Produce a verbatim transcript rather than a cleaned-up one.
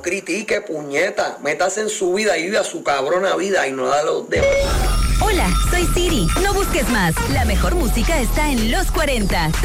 critique, puñeta. Métase en su vida y vive a su cabrona vida y no da los demás. Hola, soy Siri. No busques más. La mejor música está en Los cuarenta.